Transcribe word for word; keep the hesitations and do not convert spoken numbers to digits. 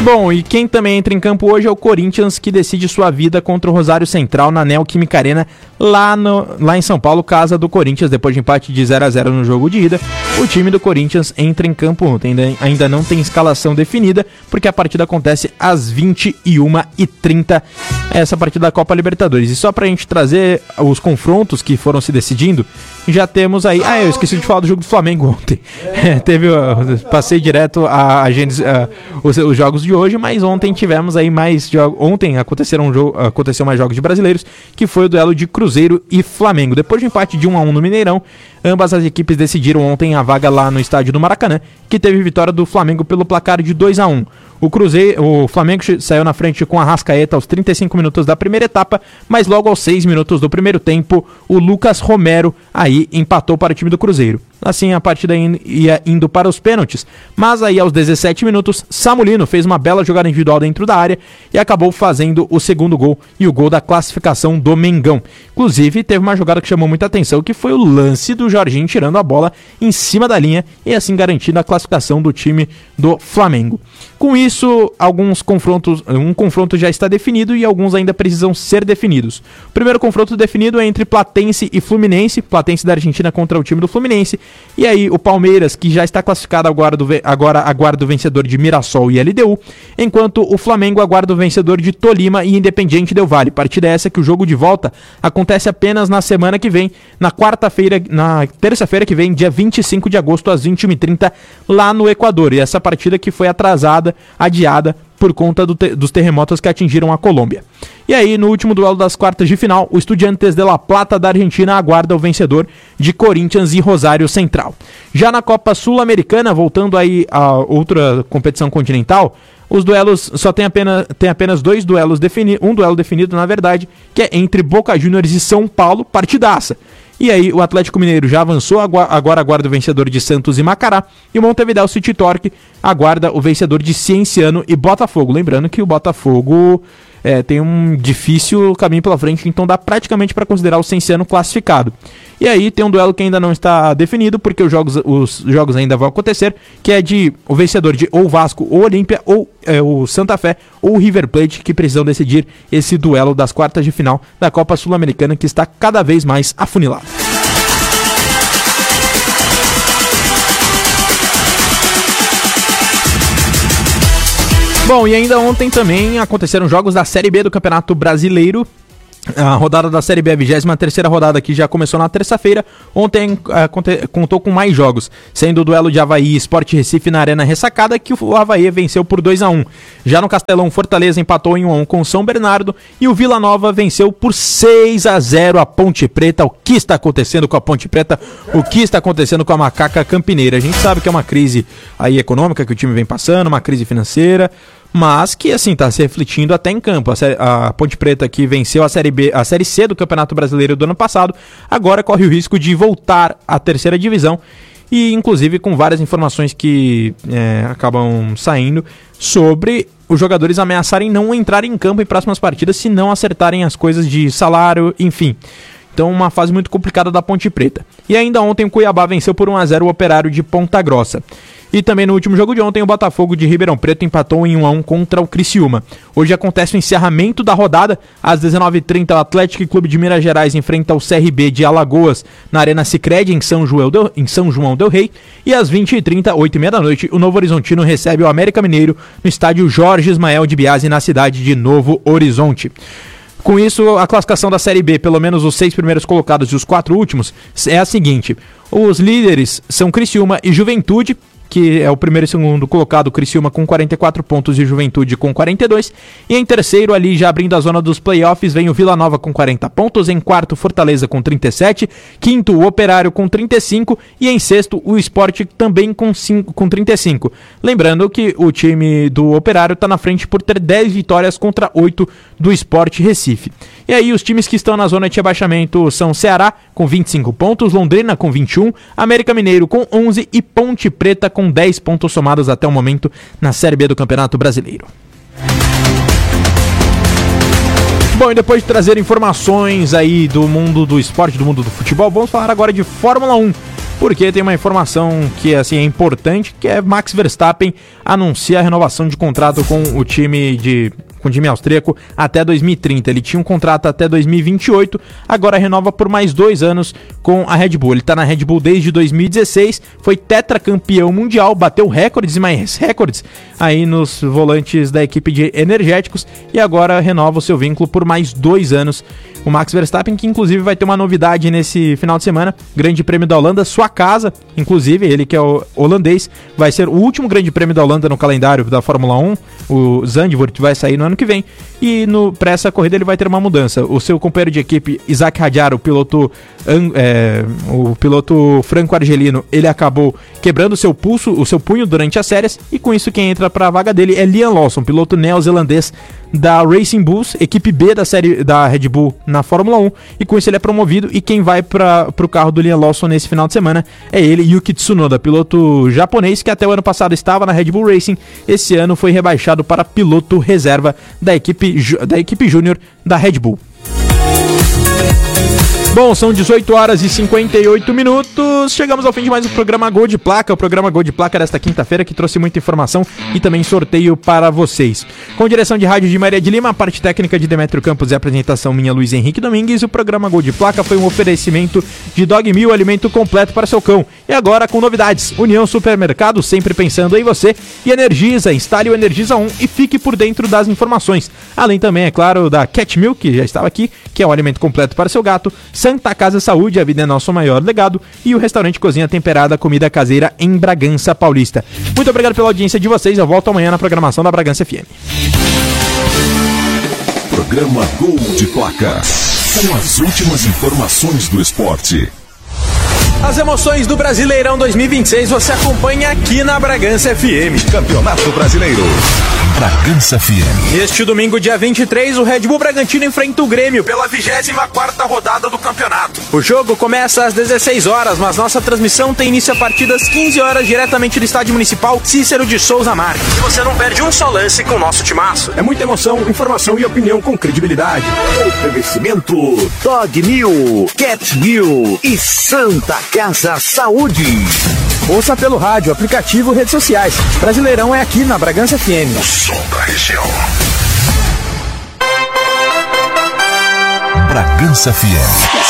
Bom, e quem também entra em campo hoje é o Corinthians, que decide sua vida contra o Rosário Central na Neoquímica Arena, lá, no, lá em São Paulo, casa do Corinthians. Depois de empate de zero a zero no jogo de ida, o time do Corinthians entra em campo ontem. Ainda não tem escalação definida, porque a partida acontece às vinte e uma e trinta, essa partida da Copa Libertadores. E só pra gente trazer os confrontos que foram se decidindo, já temos aí... Ah, eu esqueci de falar do jogo do Flamengo ontem. É, teve... Uh, passei direto a, a, a, os, os jogos de hoje, mas ontem tivemos aí mais jogos. Ontem aconteceram um jogo, aconteceu mais jogos de brasileiros, que foi o duelo de Cruzeiro e Flamengo. Depois de um empate de um a um no Mineirão, ambas as equipes decidiram ontem a vaga lá no estádio do Maracanã, que teve vitória do Flamengo pelo placar de dois a um. O Cruzeiro, o Flamengo saiu na frente com a Arrascaeta aos trinta e cinco minutos da primeira etapa, mas logo aos seis minutos do primeiro tempo, o Lucas Romero aí empatou para o time do Cruzeiro. Assim, a partida ia indo para os pênaltis, mas aí aos dezessete minutos, Samulino fez uma bela jogada individual dentro da área e acabou fazendo o segundo gol e o gol da classificação do Mengão. Inclusive, teve uma jogada que chamou muita atenção, que foi o lance do Jorginho tirando a bola em cima da linha e assim garantindo a classificação do time do Flamengo. Com isso, alguns confrontos, um confronto já está definido e alguns ainda precisam ser definidos. O primeiro confronto definido é entre Platense e Fluminense, Platense da Argentina contra o time do Fluminense. E aí o Palmeiras, que já está classificado, aguarda, agora aguarda o vencedor de Mirassol e L D U, enquanto o Flamengo aguarda o vencedor de Tolima e Independiente Del Valle. Partida essa que o jogo de volta acontece apenas na semana que vem, na quarta-feira, na terça-feira que vem, dia vinte e cinco de agosto, às vinte e uma e trinta, lá no Equador. E essa partida que foi atrasada, adiada, por conta do te- dos terremotos que atingiram a Colômbia. E aí, no último duelo das quartas de final, o Estudiantes de La Plata da Argentina aguarda o vencedor de Corinthians e Rosário Central. Já na Copa Sul-Americana, voltando aí a outra competição continental, os duelos só tem apenas, tem apenas dois duelos definidos, um duelo definido, na verdade, que é entre Boca Juniors e São Paulo, partidaça. E aí o Atlético Mineiro já avançou, agora aguarda o vencedor de Santos e Macará, e o Montevideo City Torque aguarda o vencedor de Cienciano e Botafogo. Lembrando que o Botafogo é, tem um difícil caminho pela frente, então dá praticamente para considerar o Cienciano classificado. E aí tem um duelo que ainda não está definido, porque os jogos, os jogos ainda vão acontecer, que é de o vencedor de ou Vasco ou Olímpia, ou é, o Santa Fé ou o River Plate, que precisam decidir esse duelo das quartas de final da Copa Sul-Americana, que está cada vez mais afunilado. Bom, e ainda ontem também aconteceram jogos da Série B do Campeonato Brasileiro. A rodada da Série B, a vigésima terceira rodada, que já começou na terça-feira. Ontem uh, conte- contou com mais jogos, sendo o duelo de Avaí e Sport Recife na Arena Ressacada, que o Avaí venceu por dois a um. Já no Castelão, Fortaleza empatou em um a um com o São Bernardo e o Vila Nova venceu por seis a zero a Ponte Preta. O que está acontecendo com a Ponte Preta? O que está acontecendo com a Macaca Campineira? A gente sabe que é uma crise aí econômica que o time vem passando, uma crise financeira, mas que, assim, está se refletindo até em campo. A, série, a Ponte Preta, que venceu a Série B, a Série C do Campeonato Brasileiro do ano passado, agora corre o risco de voltar à terceira divisão, e inclusive com várias informações que é, acabam saindo sobre os jogadores ameaçarem não entrar em campo em próximas partidas se não acertarem as coisas de salário, enfim. Então, uma fase muito complicada da Ponte Preta. E ainda ontem o Cuiabá venceu por um a zero o Operário de Ponta Grossa. E também no último jogo de ontem, o Botafogo de Ribeirão Preto empatou em um a um contra o Criciúma. Hoje acontece o encerramento da rodada. Às dezenove e trinta, o Atlético Clube de Minas Gerais enfrenta o C R B de Alagoas na Arena Sicredi, em São João del, em São João del Rei. E às vinte e trinta, oito e meia da noite, o Novo Horizontino recebe o América Mineiro no estádio Jorge Ismael de Biasi, na cidade de Novo Horizonte. Com isso, a classificação da Série B, pelo menos os seis primeiros colocados e os quatro últimos, é a seguinte. Os líderes são Criciúma e Juventude, que é o primeiro e segundo colocado, Criciúma com quarenta e quatro pontos e Juventude com quarenta e dois. E em terceiro, ali já abrindo a zona dos playoffs, vem o Vila Nova com quarenta pontos. Em quarto, Fortaleza com trinta e sete. Quinto, o Operário com trinta e cinco. E em sexto, o Sport também com, cinco, com trinta e cinco. Lembrando que o time do Operário está na frente por ter dez vitórias contra oito do Sport Recife. E aí os times que estão na zona de rebaixamento são Ceará com vinte e cinco pontos, Londrina com vinte e um, América Mineiro com onze e Ponte Preta com dez pontos somados até o momento na Série B do Campeonato Brasileiro. Bom, e depois de trazer informações aí do mundo do esporte, do mundo do futebol, vamos falar agora de Fórmula um. porque tem uma informação que assim, é importante, que é Max Verstappen anuncia a renovação de contrato com o time de... com o time austríaco até dois mil e trinta. Ele tinha um contrato até dois mil e vinte e oito, agora renova por mais dois anos com a Red Bull. Ele está na Red Bull desde dois mil e dezesseis, foi tetracampeão mundial, bateu recordes e mais recordes aí nos volantes da equipe de energéticos e agora renova o seu vínculo por mais dois anos. O Max Verstappen, que inclusive vai ter uma novidade nesse final de semana, Grande Prêmio da Holanda, sua casa, inclusive, ele que é o holandês, vai ser o último Grande Prêmio da Holanda no calendário da Fórmula um, o Zandvoort vai sair no ano que vem, e para essa corrida ele vai ter uma mudança. O seu companheiro de equipe, Isaac Hadjar, o piloto, é, o piloto franco-argelino, ele acabou quebrando o seu pulso, o seu punho durante as séries, e com isso quem entra para a vaga dele é Liam Lawson, piloto neozelandês da Racing Bulls, equipe B da série da Red Bull na Fórmula um, e com isso ele é promovido, e quem vai para o carro do Liam Lawson nesse final de semana é ele, Yuki Tsunoda, piloto japonês que até o ano passado estava na Red Bull Racing, esse ano foi rebaixado para piloto reserva da equipe, da equipe júnior da Red Bull. Bom, são dezoito horas e cinquenta e oito minutos, chegamos ao fim de mais um programa Gol de Placa, o programa Gol de Placa desta quinta-feira que trouxe muita informação e também sorteio para vocês. Com direção de rádio de Maria de Lima, a parte técnica de Demetrio Campos e a apresentação minha, Luiz Henrique Domingues, o programa Gol de Placa foi um oferecimento de Dog Meal, alimento completo para seu cão. E agora com novidades, União Supermercado, sempre pensando em você, e Energisa, instale o Energisa um e fique por dentro das informações. Além também, é claro, da Cat Milk, que já estava aqui, que é um alimento completo para seu gato, Santa Casa Saúde, a vida é nosso maior legado, e o restaurante Cozinha Temperada, comida caseira em Bragança Paulista. Muito obrigado pela audiência de vocês, eu volto amanhã na programação da Bragança F M. Programa Gol de Placa, com as últimas informações do esporte. As emoções do Brasileirão dois mil e vinte e seis você acompanha aqui na Bragança F M. Campeonato Brasileiro. Bragança F M. Neste domingo, dia vinte e três, o Red Bull Bragantino enfrenta o Grêmio pela vigésima quarta rodada do campeonato. O jogo começa às dezesseis horas, mas nossa transmissão tem início a partir das quinze horas, diretamente do Estádio Municipal Cícero de Souza Marques. E você não perde um só lance com o nosso timaço. É muita emoção, informação e opinião com credibilidade. Oferecimento Dog Meal, Cat Meal e Santa Casa Saúde. Ouça pelo rádio, aplicativo, redes sociais. Brasileirão é aqui na Bragança F M. O som da região. Bragança F M.